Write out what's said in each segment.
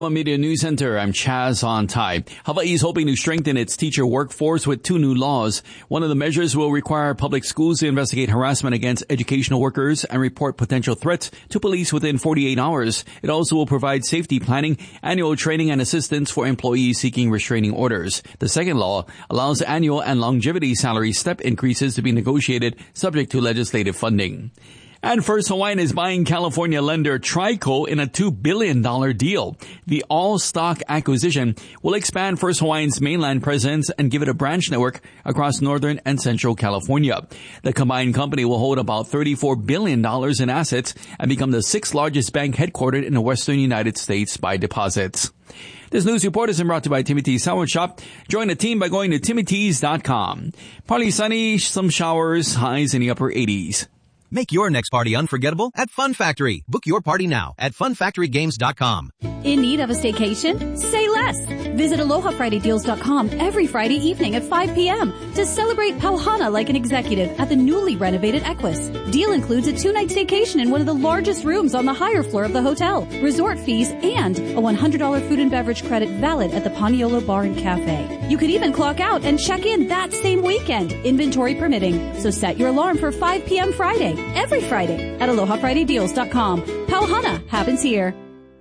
Media News Center, I'm Chaz on Tai. Hawaii is hoping to strengthen its teacher workforce with 2 new laws. One of the measures will require public schools to investigate harassment against educational workers and report potential threats to police within 48 hours. It also will provide safety planning, annual training, and assistance for employees seeking restraining orders. The second law allows annual and longevity salary step increases to be negotiated subject to legislative funding. And First Hawaiian is buying California lender Trico in a $2 billion deal. The all-stock acquisition will expand First Hawaiian's mainland presence and give it a branch network across northern and central California. The combined company will hold about $34 billion in assets and become the 6th largest bank headquartered in the western United States by deposits. This news report is brought to you by Timmy T's Sandwich Shop. Join the team by going to timmytees.com. Partly sunny, some showers, highs in the upper 80s. Make your next party unforgettable at Fun Factory. Book your party now at funfactorygames.com. In need of a staycation? Say less. Visit AlohaFridayDeals.com every Friday evening at 5 p.m. to celebrate Pauhana like an executive at the newly renovated Equus. Deal includes a 2-night staycation in one of the largest rooms on the higher floor of the hotel, resort fees, and a $100 food and beverage credit valid at the Paniolo Bar and Cafe. You could even clock out and check in that same weekend, inventory permitting. So set your alarm for 5 p.m. Friday, every Friday at AlohaFridayDeals.com. Pauhana happens here.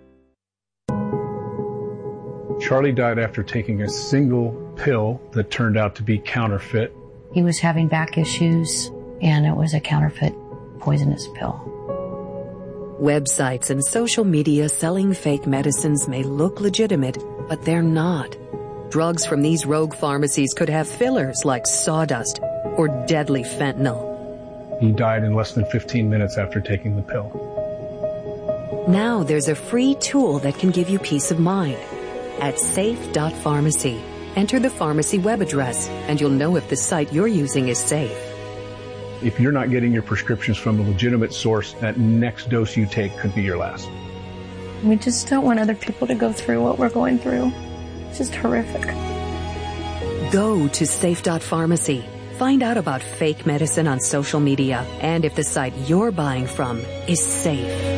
Charlie died after taking a single pill that turned out to be counterfeit. He was having back issues, and it was a counterfeit poisonous pill. Websites and social media selling fake medicines may look legitimate, but they're not. Drugs from these rogue pharmacies could have fillers like sawdust or deadly fentanyl. He died in less than 15 minutes after taking the pill. Now there's a free tool that can give you peace of mind. At safe.pharmacy, enter the pharmacy web address, and you'll know if the site you're using is safe. If you're not getting your prescriptions from a legitimate source, that next dose you take could be your last. We just don't want other people to go through what we're going through. It's just horrific. Go to safe.pharmacy. Find out about fake medicine on social media and if the site you're buying from is safe.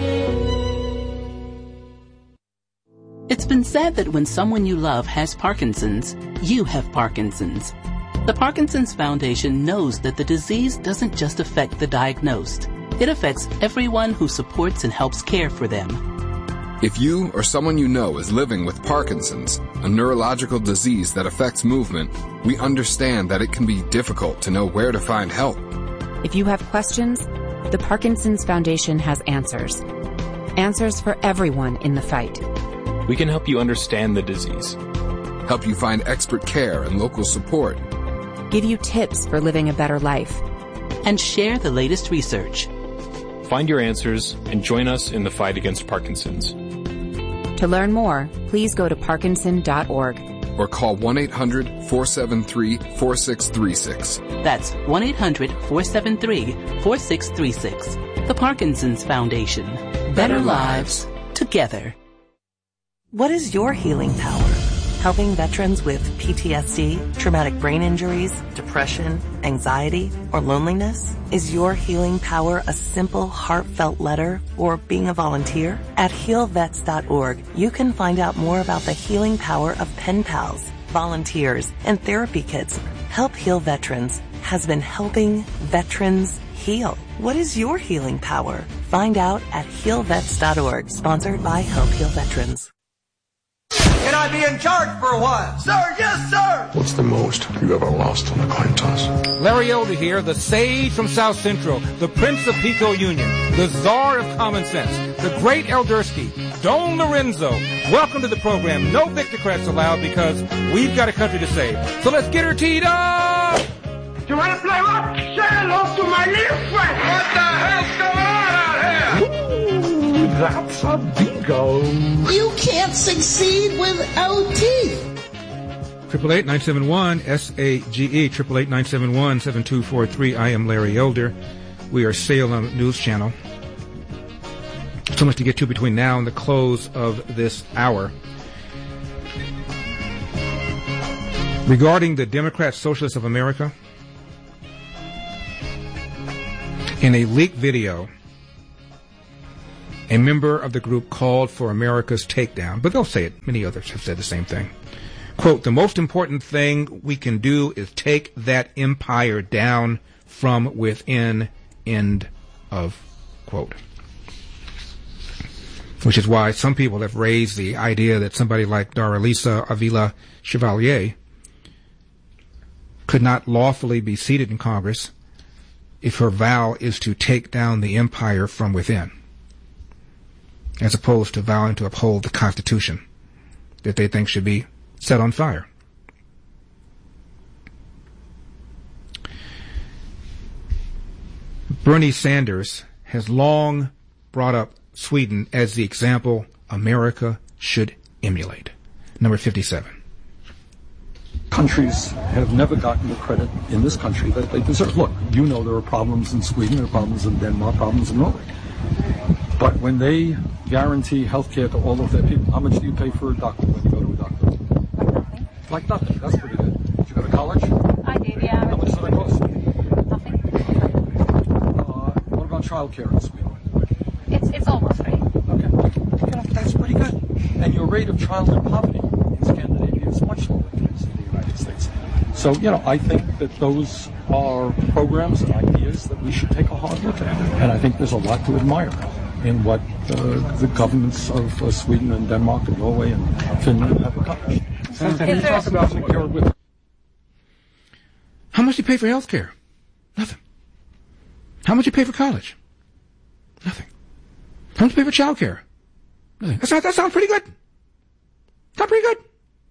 It's been said that when someone you love has Parkinson's, you have Parkinson's. The Parkinson's Foundation knows that the disease doesn't just affect the diagnosed. It affects everyone who supports and helps care for them. If you or someone you know is living with Parkinson's, a neurological disease that affects movement, we understand that it can be difficult to know where to find help. If you have questions, the Parkinson's Foundation has answers. Answers for everyone in the fight. We can help you understand the disease, help you find expert care and local support, give you tips for living a better life, and share the latest research. Find your answers and join us in the fight against Parkinson's. To learn more, please go to parkinson.org or call 1-800-473-4636. That's 1-800-473-4636. The Parkinson's Foundation. Better lives together. What is your healing power? Helping veterans with PTSD, traumatic brain injuries, depression, anxiety, or loneliness? Is your healing power a simple, heartfelt letter or being a volunteer? At healvets.org, you can find out more about the healing power of pen pals, volunteers, and therapy kits. Help Heal Veterans has been helping veterans heal. What is your healing power? Find out at healvets.org, sponsored by Help Heal Veterans. Can I be in charge for a while? Sir, yes, sir! What's the most you ever lost on a coin toss? Larry Elder here, the sage from South Central, the Prince of Pico Union, the Czar of Common Sense, the Great Eldersky, Don Lorenzo. Welcome to the program. No Victocrats allowed because we've got a country to save. So let's get her teed up! You want to play what? Say hello to my little friend! What the hell's going on out here? Ooh, that's a bingo. You can't succeed without teeth. 888-971-SAGE, 888-971-7243. I am Larry Elder. We are Salem News Channel. So much to get to between now and the close of this hour. Regarding the Democrat Socialists of America, in a leaked video, A member of the group called for America's takedown, but they'll say it. Many others have said the same thing. Quote, the most important thing we can do is take that empire down from within, end of quote. Which is why some people have raised the idea that somebody like Doralisa Avila Chevalier could not lawfully be seated in Congress if her vow is to take down the empire from within, as opposed to vowing to uphold the Constitution that they think should be set on fire. Bernie Sanders has long brought up Sweden as the example America should emulate. Number 57. Countries have never gotten the credit in this country that they deserve. Look, you know there are problems in Sweden, there are problems in Denmark, problems in Norway. But when they guarantee health care to all of their people, how much do you pay for a doctor when you go to a doctor? Like nothing. That's pretty good. Did you go to college? I did, yeah. How much did that cost? Nothing. What about child care in Sweden? It's almost free. Okay. That's pretty good. And your rate of childhood poverty in Scandinavia is much lower than it is in the United States. So, I think that those are programs and ideas that we should take a hard look at. And I think there's a lot to admire in what the governments of Sweden and Denmark and Norway and Finland have accomplished. Can you talk about secure with? How much do you pay for health care? Nothing. How much do you pay for college? Nothing. How much do you pay for child care? Nothing. That sounds pretty good. Sounds pretty good.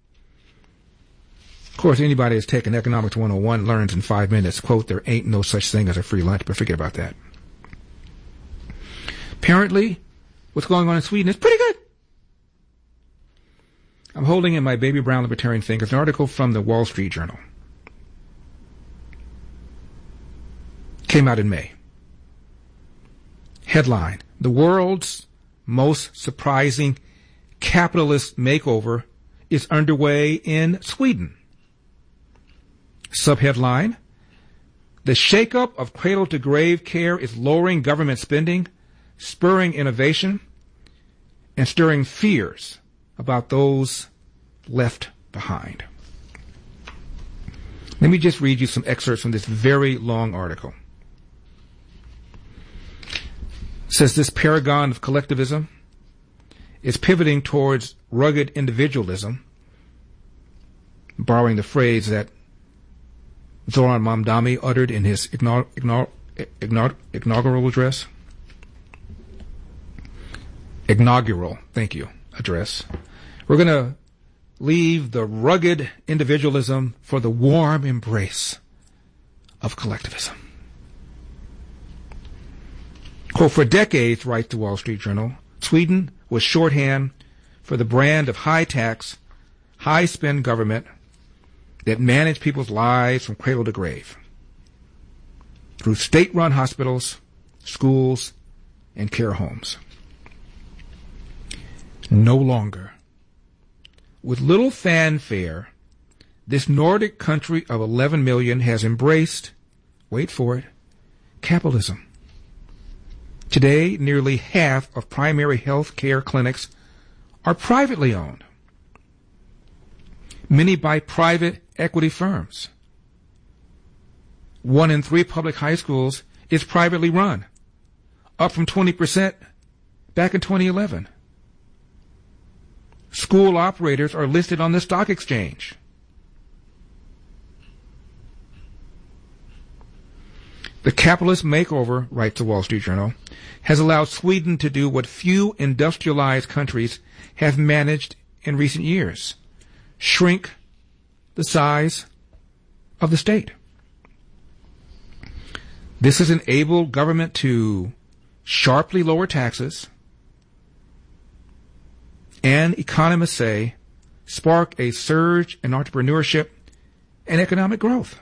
Of course, anybody that's taken Economics 101 learns in 5 minutes, quote, there ain't no such thing as a free lunch, but forget about that. Apparently, what's going on in Sweden is pretty good. I'm holding in my baby brown libertarian fingers an article from the Wall Street Journal. Came out in May. Headline, the world's most surprising capitalist makeover is underway in Sweden. Subheadline, the shakeup of cradle-to-grave care is lowering government spending, spurring innovation, and stirring fears about those left behind. Let me just read you some excerpts from this very long article. It says this paragon of collectivism is pivoting towards rugged individualism, borrowing the phrase that Zoran Mamdani uttered in his inaugural address. Address. We're going to leave the rugged individualism for the warm embrace of collectivism. Quote, for decades, writes the Wall Street Journal, Sweden was shorthand for the brand of high-tax, high-spend government that managed people's lives from cradle to grave through state-run hospitals, schools, and care homes. No longer. With little fanfare, this Nordic country of 11 million has embraced, wait for it, capitalism. Today, nearly half of primary health care clinics are privately owned, many by private equity firms. 1 in 3 public high schools is privately run, up from 20% back in 2011. School operators are listed on the stock exchange. The capitalist makeover, writes the Wall Street Journal, has allowed Sweden to do what few industrialized countries have managed in recent years: shrink the size of the state. This has enabled government to sharply lower taxes and, economists say, spark a surge in entrepreneurship and economic growth.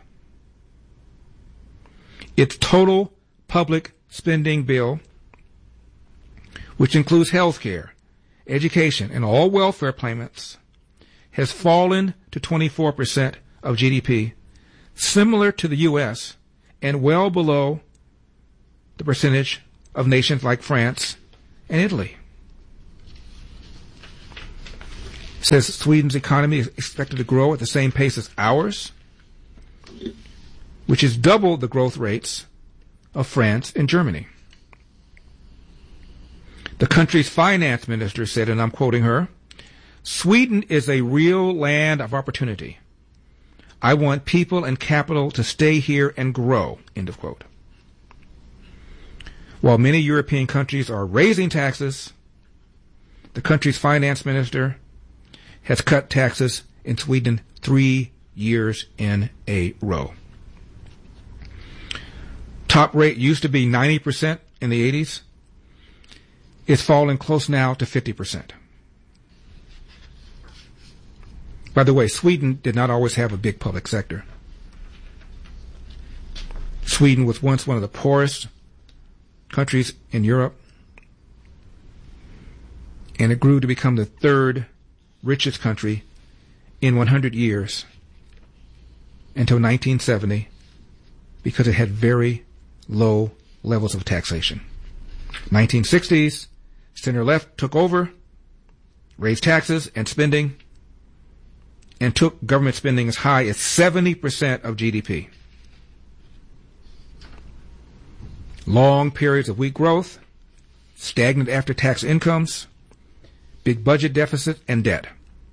Its total public spending bill, which includes health care, education, and all welfare payments, has fallen to 24% of GDP, similar to the U.S., and well below the percentage of nations like France and Italy. It says Sweden's economy is expected to grow at the same pace as ours, which is double the growth rates of France and Germany. The country's finance minister said, and I'm quoting her, "Sweden is a real land of opportunity. I want people and capital to stay here and grow," end of quote. While many European countries are raising taxes, the country's finance minister has cut taxes in Sweden 3 years in a row. Top rate used to be 90% in the 80s. It's fallen close now to 50%. By the way, Sweden did not always have a big public sector. Sweden was once one of the poorest countries in Europe, and it grew to become the third richest country in 100 years until 1970 because it had very low levels of taxation. 1960s, center-left took over, raised taxes and spending, and took government spending as high as 70% of GDP. Long periods of weak growth, stagnant after-tax incomes, big budget deficit, and debt.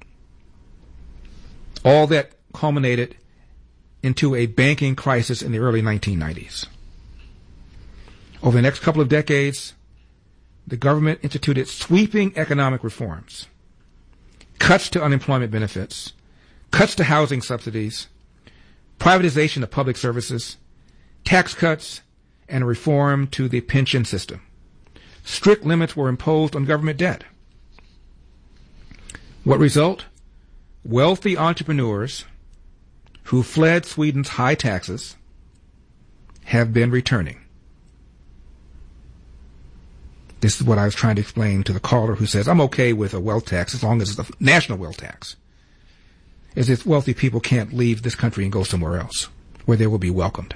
All that culminated into a banking crisis in the early 1990s. Over the next couple of decades, the government instituted sweeping economic reforms, cuts to unemployment benefits, cuts to housing subsidies, privatization of public services, tax cuts, and a reform to the pension system. Strict limits were imposed on government debt. What result? Wealthy entrepreneurs who fled Sweden's high taxes have been returning. This is what I was trying to explain to the caller who says, I'm okay with a wealth tax as long as it's a national wealth tax. As if wealthy people can't leave this country and go somewhere else where they will be welcomed.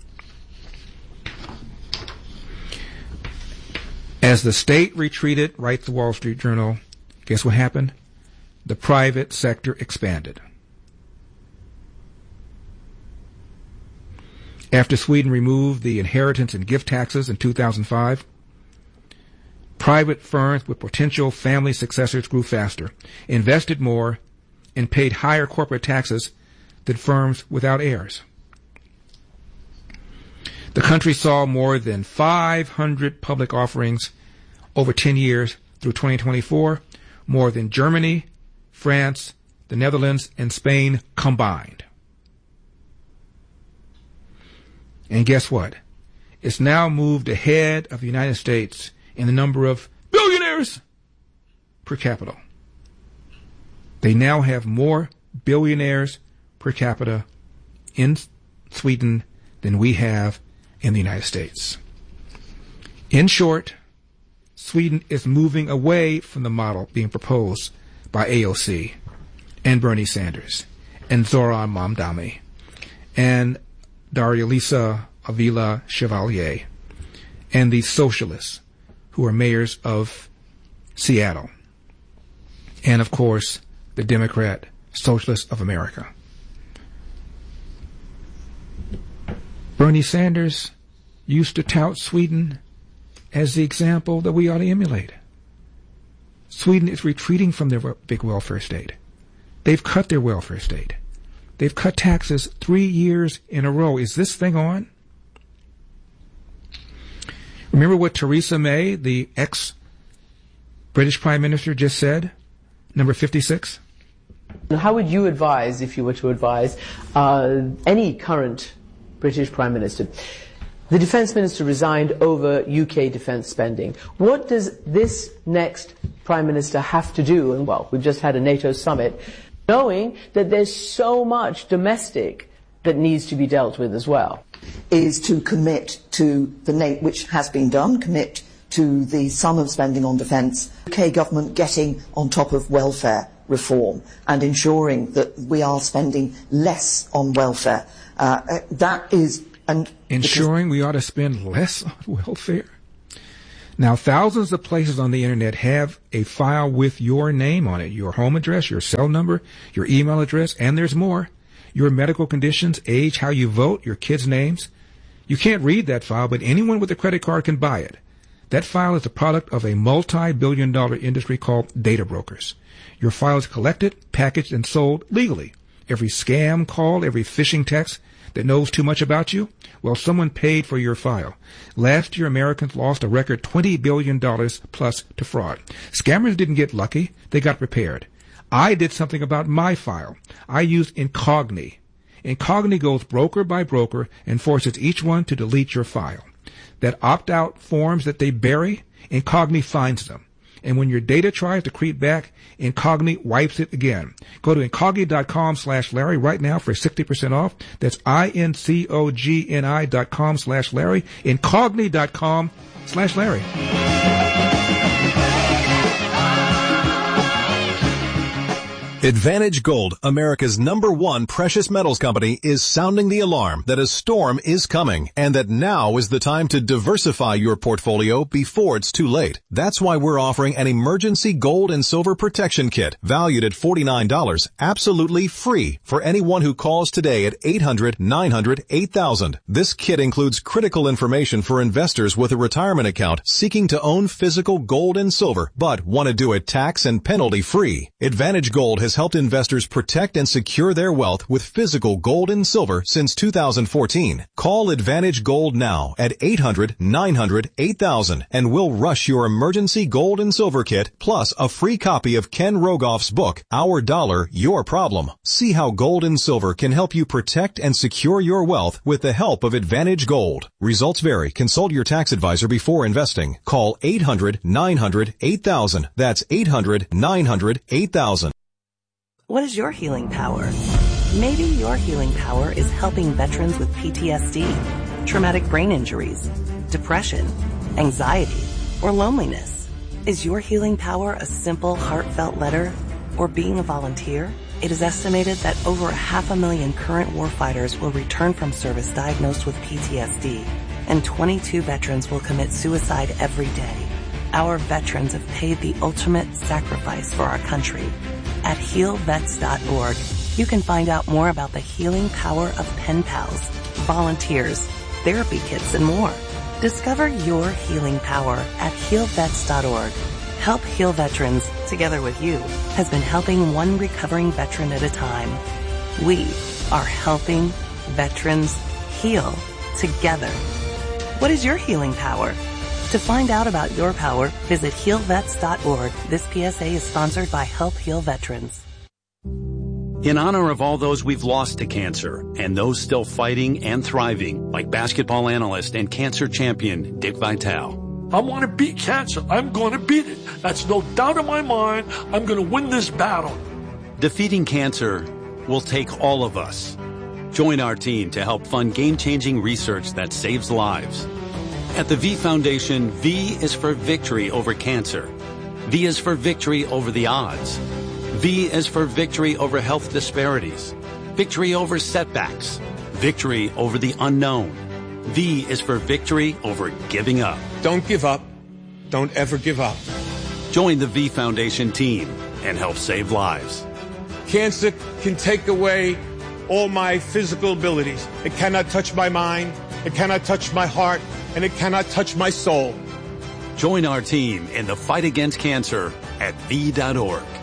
As the state retreated, writes the Wall Street Journal, guess what happened? The private sector expanded. After Sweden removed the inheritance and gift taxes in 2005, private firms with potential family successors grew faster, invested more, and paid higher corporate taxes than firms without heirs. The country saw more than 500 public offerings over 10 years through 2024, more than Germany, France, the Netherlands, and Spain combined. And guess what? It's now moved ahead of the United States in the number of billionaires per capita. They now have more billionaires per capita in Sweden than we have in the United States. In short, Sweden is moving away from the model being proposed by AOC and Bernie Sanders and Zoran Mamdani and Daria-Lisa Avila Chevalier and the socialists who are mayors of Seattle and, of course, the Democrat Socialists of America. Bernie Sanders used to tout Sweden as the example that we ought to emulate. Sweden is retreating from their big welfare state. They've cut their welfare state. They've cut taxes 3 years in a row. Is this thing on? Remember what Theresa May, the ex-British Prime Minister, just said? Number 56? How would you advise, if you were to advise, any current British Prime Minister? The Defence Minister resigned over UK defence spending. What does this next Prime Minister have to do? And, well, we've just had a NATO summit, knowing that there's so much domestic that needs to be dealt with as well. Is to commit to which has been done, commit to the sum of spending on defence, UK government getting on top of welfare reform and ensuring that we are spending less on welfare. That is... Ensuring we ought to spend less on welfare? Now, thousands of places on the internet have a file with your name on it, your home address, your cell number, your email address, and there's more. Your medical conditions, age, how you vote, your kids' names. You can't read that file, but anyone with a credit card can buy it. That file is the product of a multi-billion-dollar industry called data brokers. Your file is collected, packaged, and sold legally. Every scam call, every phishing text that knows too much about you, well, someone paid for your file. Last year, Americans lost a record $20 billion plus to fraud. Scammers didn't get lucky. They got prepared. I did something about my file. I used Incogni. Incogni goes broker by broker and forces each one to delete your file. That opt-out forms that they bury, Incogni finds them. And when your data tries to creep back, Incogni wipes it again. Go to Incogni.com/Larry right now for 60% off. That's INCOGNI.com/Larry. Incogni.com/Larry. Advantage Gold, America's #1 precious metals company, is sounding the alarm that a storm is coming and that now is the time to diversify your portfolio before it's too late. That's why we're offering an emergency gold and silver protection kit valued at $49, absolutely free for anyone who calls today at 800-900-8000. This kit includes critical information for investors with a retirement account seeking to own physical gold and silver but want to do it tax and penalty free. Advantage Gold has helped investors protect and secure their wealth with physical gold and silver since 2014. Call Advantage Gold now at 800-900-8000 and we'll rush your emergency gold and silver kit plus a free copy of Ken Rogoff's book, Our Dollar, Your Problem. See how gold and silver can help you protect and secure your wealth with the help of Advantage Gold. Results vary. Consult your tax advisor before investing. Call 800-900-8000. That's 800-900-8000. What is your healing power? Maybe your healing power is helping veterans with PTSD, traumatic brain injuries, depression, anxiety, or loneliness. Is your healing power a simple, heartfelt letter or being a volunteer? It is estimated that over 500,000 current warfighters will return from service diagnosed with PTSD, and 22 veterans will commit suicide every day. Our veterans have paid the ultimate sacrifice for our country. At healvets.org, you can find out more about the healing power of pen pals, volunteers, therapy kits, and more. Discover your healing power at healvets.org. Help Heal Veterans, together with you, has been helping one recovering veteran at a time. We are helping veterans heal together. What is your healing power? To find out about your power, visit healvets.org. This PSA is sponsored by Help Heal Veterans. In honor of all those we've lost to cancer and those still fighting and thriving, like basketball analyst and cancer champion Dick Vitale. I want to beat cancer. I'm going to beat it. That's no doubt in my mind. I'm going to win this battle. Defeating cancer will take all of us. Join our team to help fund game-changing research that saves lives. At the V Foundation, V is for victory over cancer. V is for victory over the odds. V is for victory over health disparities, victory over setbacks, victory over the unknown. V is for victory over giving up. Don't give up. Don't ever give up. Join the V Foundation team and help save lives. Cancer can take away all my physical abilities. It cannot touch my mind. It cannot touch my heart. And it cannot touch my soul. Join our team in the fight against cancer at V.org.